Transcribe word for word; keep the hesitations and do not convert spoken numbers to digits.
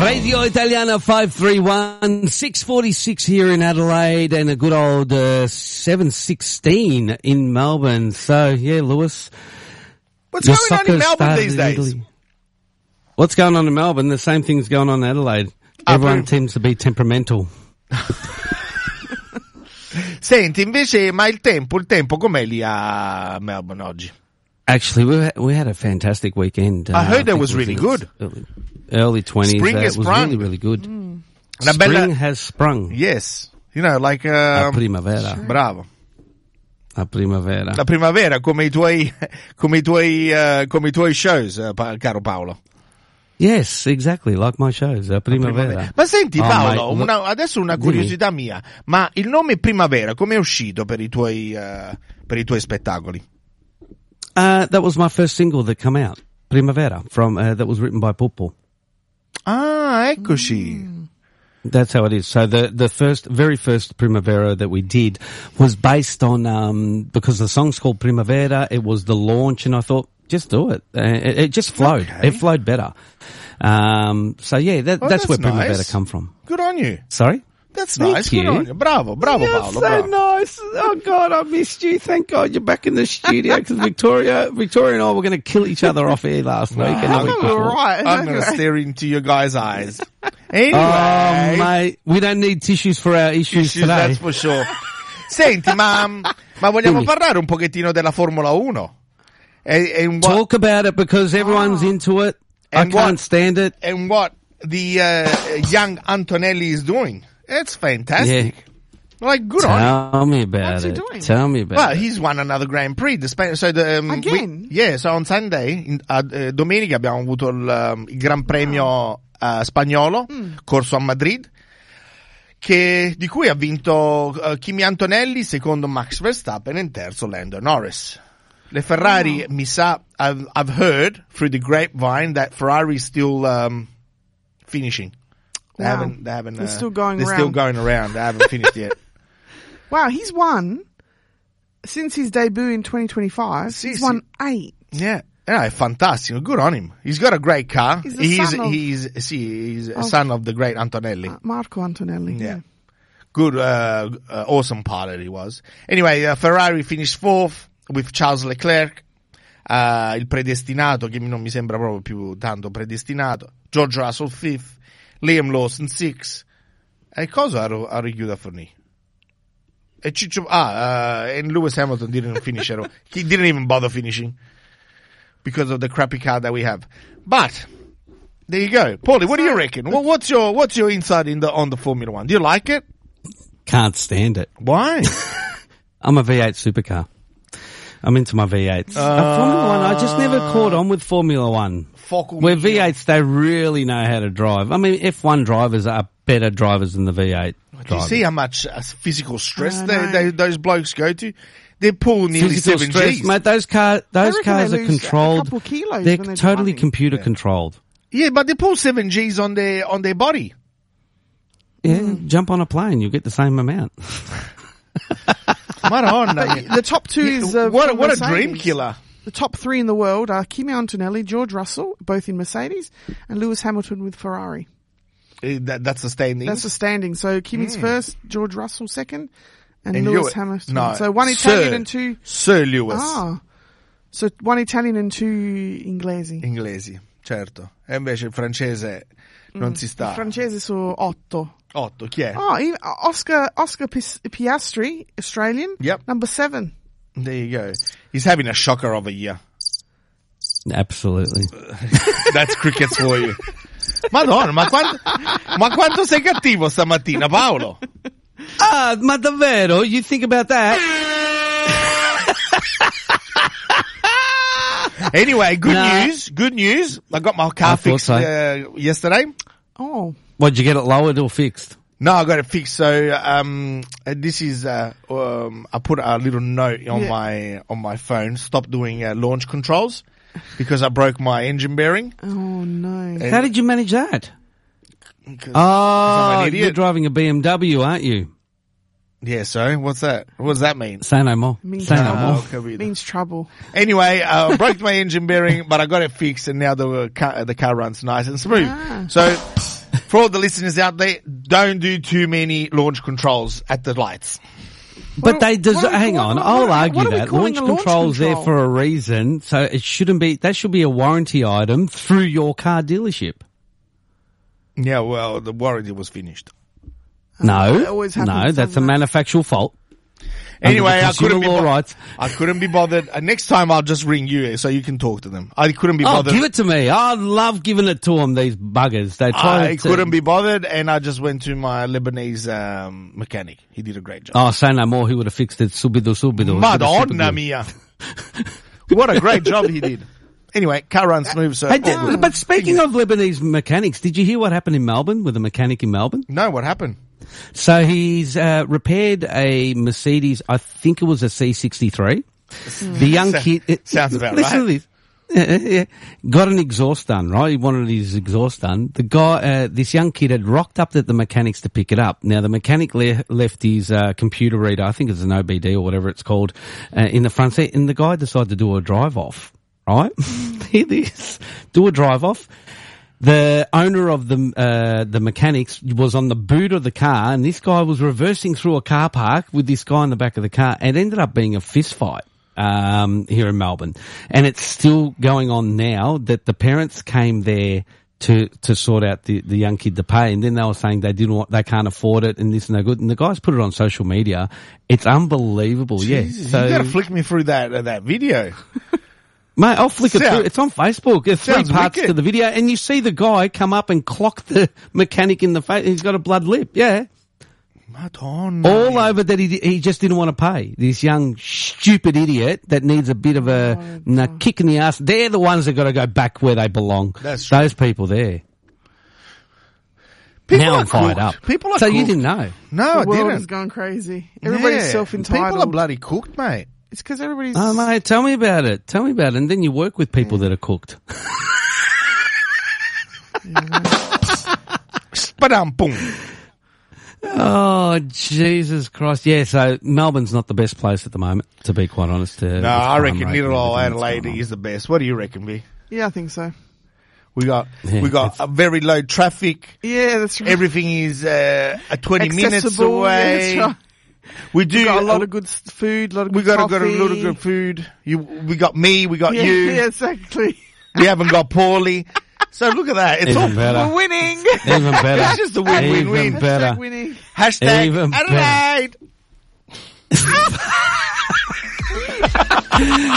Radio Italiana five three one, six forty-six here in Adelaide and a good old uh, seven sixteen in Melbourne. So, yeah, Lewis. What's going on in Melbourne these days? Italy. What's going on in Melbourne? The same thing's going on in Adelaide. Ah, Everyone per... tends to be temperamental. Senti, invece, ma il tempo, il tempo com'è lì a Melbourne oggi? Actually, we had, we had a fantastic weekend. I heard uh, I that was, was really good. Early, early twenties. Spring uh, has it was sprung. really, really good. Mm. Spring bella... has sprung. Yes. You know, like... Uh, La primavera. Bravo. La primavera. La primavera, come i tuoi, come i tuoi, uh, come i tuoi shows, uh, caro Paolo. Yes, exactly, like my shows, uh, primavera. primavera. Ma senti Paolo, oh, una, adesso una curiosità Dimmi. mia, ma il nome Primavera come è uscito per i tuoi, uh, per i tuoi spettacoli? Uh, that was my first single that came out, Primavera, from, uh, that was written by Puppo. Ah, eccoci. Mm. That's how it is. So the, the first, very first Primavera that we did was based on, um, because the song's called Primavera, it was the launch and I thought, just do it. Uh, it, it just flowed. Okay. It flowed better. Um, so yeah, that, oh, that's, that's where Primavera nice. come from. Good on you. Sorry? That's Thank nice. You. Good on you. Bravo, bravo, You're Paolo. so bravo. nice. Oh God, I missed you. Thank God you're back in the studio because Victoria, Victoria and I were going to kill each other off air last week. And I'm the week before. Right. I'm going to stare into your guys' eyes. Anyway. Oh, mate, we don't need tissues for our issues, issues today. That's for sure. Senti, ma, ma vogliamo Dimmi. parlare un pochettino della Formula uno? And, and what, Talk about it because everyone's oh. into it. I can't what, stand it. And what the uh, young Antonelli is doing. It's fantastic. Yeah. Like, good Tell on him. Tell me about What's it. He doing? Tell me about well, it. Well, he's won another Grand Prix. The Sp- so the, um, Again? We, yeah, so on Sunday, in, uh, domenica abbiamo avuto il, um, il Gran Premio oh. uh, spagnolo, mm. corso a Madrid, che, di cui ha vinto uh, Kimi Antonelli, secondo Max Verstappen e terzo Lando Norris. Le Ferrari, oh. mi sa, I've, I've heard through the grapevine that Ferrari is still um, finishing. They wow. haven't, they haven't, they're uh, still going they're around. still going around. They haven't finished yet. Wow, he's won, since his debut in twenty twenty-five, sì, he's sì. won eight. Yeah. Yeah, fantastico. Good on him. He's got a great car. He's the he's, son of, he's, sì, he's a of, son of the great Antonelli. Uh, Marco Antonelli. Yeah. yeah. Good, uh, uh, awesome pilot he was. Anyway, uh, Ferrari finished fourth with Charles Leclerc. Uh, il predestinato, che non mi sembra proprio più tanto predestinato. George Russell fifth. Liam Lawson sixth. E cosa ha richiuso a fornire? E Ciccio, ah, uh, and Lewis Hamilton didn't finish at all. He didn't even bother finishing because of the crappy car that we have. But there you go, Paulie. What do you reckon? Well, what's your what's your insight in the on the Formula One? Do you like it? Can't stand it. Why? I'm a V eight supercar. I'm into my V eights. Uh, uh, Formula One, I just never caught on with Formula One. Where V eights, they really know how to drive. I mean, F one drivers are better drivers than the V eight drivers. Do you see how much uh, physical stress they, they, those blokes go to? They pull nearly physical seven stress, Gs. mate, those, car, those cars are controlled. They're, they're totally computer yeah. controlled. Yeah, but they pull seven Gs on their, on their body. Yeah, mm. jump on a plane, you'll get the same amount. Madonna. The top two is uh, what, what a Mercedes. dream killer. The top three in the world are Kimi Antonelli, George Russell, both in Mercedes, and Lewis Hamilton with Ferrari. Uh, that, that's the standing. That's the standing. So Kimi's mm. first, George Russell second, and, and Lewis Lewis, Hamilton. No, so one Italian Sir, and two. Sir Lewis. Ah, so one Italian and two inglesi. Inglesi, certo. E invece il francese non mm. si sta. Il francese sono otto. Otto, chi è? Oh, even Oscar Oscar Piastri, Australian. Yep. Number seven. There you go. He's having a shocker of a year. Absolutely. That's crickets for you. Madonna, ma quanto, ma quanto sei cattivo stamattina, Paolo? Ah, ma davvero? You think about that? Anyway, good nah. news, good news. I got my car I fixed so. uh, yesterday. Oh. What, did you get it lowered or fixed? No, I got it fixed. So, um, this is, uh, um, I put a little note on yeah. my, on my phone. Stop doing uh, launch controls because I broke my engine bearing. Oh no. And how did you manage that? Cause, oh, cause you're driving a B M W, aren't you? Yeah, so what's that? What does that mean? Say no more. Means Say no trouble. more. Means trouble. Anyway, uh, I broke my engine bearing, but I got it fixed and now the car, the car runs nice and smooth. Ah. So, For all the listeners out there, don't do too many launch controls at the lights. But What- they des- what are we- hang what- on, what- I'll what- argue what are we that calling launch a launch control's there control? for a reason, so it shouldn't be. That should be a warranty item through your car dealership. Yeah, well, the warranty was finished. No, it always happens, no, that's a doesn't it? manufactural fault. Anyway, Under the I couldn't be consumer law bo- rights. I couldn't be bothered. Uh, next time I'll just ring you so you can talk to them. I couldn't be Oh, bothered. give it to me. I love giving it to them. These buggers. They try I to. couldn't be bothered, and I just went to my Lebanese um, mechanic. He did a great job. Oh, say no more. He would have fixed it. Subido, subido. Madonna mia! What a great job he did. Anyway, car runs smooth. So Hey, did- oh, but speaking of Lebanese mechanics, did you hear what happened in Melbourne with a mechanic in Melbourne? no, what happened? So he's uh, repaired a Mercedes, I think it was a C sixty-three. The young So- kid... it- sounds about listen right. to this. Yeah, yeah. Got an exhaust done, right? He wanted his exhaust done. The guy, uh, this young kid had rocked up at the mechanics to pick it up. Now the mechanic le- left his uh, computer reader, I think it's an O B D or whatever it's called, uh, in the front seat, and the guy decided to do a drive off, right? Hear this. Do a drive off. The owner of the uh, the mechanics was on the boot of the car, and this guy was reversing through a car park with this guy in the back of the car. It ended up being a fist fight um, here in Melbourne, and it's still going on now. That the parents came there to to sort out the, the young kid to pay, and then they were saying they didn't want, they can't afford it, and this and no good. And the guys put it on social media. It's unbelievable, yeah. Jesus, So, you gotta flick me through that uh, that video. mate, I'll flick it Sound- through. It's on Facebook. There's three Sounds parts wicked. to the video, and you see the guy come up and clock the mechanic in the face. He's got a blood lip. Yeah. Madonna. All over that he he just didn't want to pay. This young stupid idiot that needs a bit of a Oh, na kick in the ass. They're the ones that got to go back where they belong. That's true. Those people there. People now are I'm fired cooked. up. People are so you cooked. didn't know. No, I The world didn't. is gone crazy. Everybody's Yeah. self-entitled. People are bloody cooked, mate. It's because everybody's... Oh mate, tell me about it. Tell me about it. And then you work with people that are cooked. Spadam boom. Oh, Jesus Christ. Yeah, so Melbourne's not the best place at the moment, to be quite honest. Uh, No, I reckon little old Adelaide is. is the best. What do you reckon, B? Yeah, I think so. We got Yeah, we got a very low traffic. Yeah, that's right. Everything is uh, a twenty minutes Accessible, away. yeah, that's right. We do We got a lot uh, of good s- food, a lot of We good got a, got a coffee. lot of good food. You, we got me. We got Yeah, you. yeah, exactly. We haven't got Paulie. So look at that. It's Even all better. We're winning. Even better. It's just a win-win-win. Even better. Hashtag winning. hashtag Even better. Adelaide.